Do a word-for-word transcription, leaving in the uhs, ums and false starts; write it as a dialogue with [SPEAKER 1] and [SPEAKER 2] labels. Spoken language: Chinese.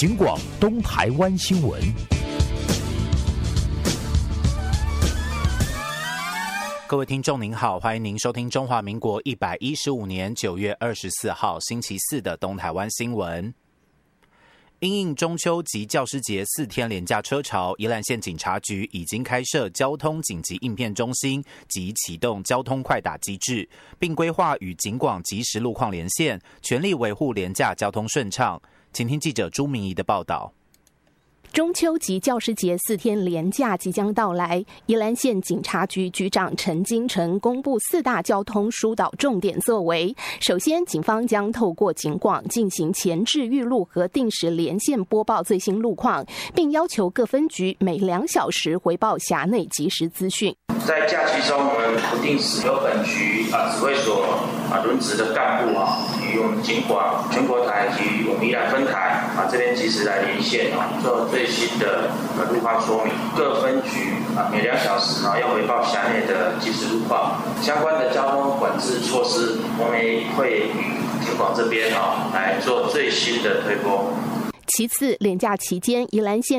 [SPEAKER 1] 警广东台湾新闻。
[SPEAKER 2] 各位听众您好，欢迎您收听中华民国一百一十五年九月二十四号星期四的东台湾新闻。因应中秋及教师节四天连假车潮，宜兰县警察局已经开设交通紧急应变中心及启动交通快打机制，并规划与警广即时路况连线，全力维护连假交通顺畅。请听记者朱明仪的报道。
[SPEAKER 3] 中秋及教师节四天连假即将到来，宜兰县警察局局长陈金城公布四大交通疏导重点作为。首先，警方将透过警广进行前置预录和定时连线播报最新路况，并要求各分局每两小时回报辖内即时资讯。
[SPEAKER 4] 在假期中，我们不定时由本局啊指挥所啊轮值的干部啊，与我们警广全国台及我们宜兰分台啊这边及时来连线啊，做最新的呃路况说明。各分局啊每两小时啊要回报辖内的即时路况。相关的交通管制措施，我们会与警广这边啊来做最新的推播。
[SPEAKER 3] 其次，连假期间，宜兰县